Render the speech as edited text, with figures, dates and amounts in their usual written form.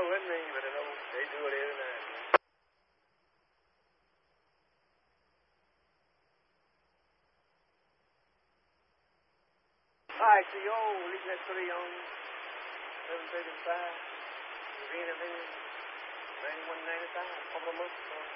with me, but I know they do it every night. All right, so yo, leaving that to the young, 735, Ravina Lane, 9195, couple of months.